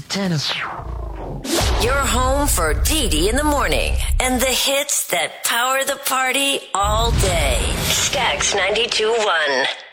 Tennis. Your home for Dee Dee in the morning and the hits that power the party all day. Stax 92.1.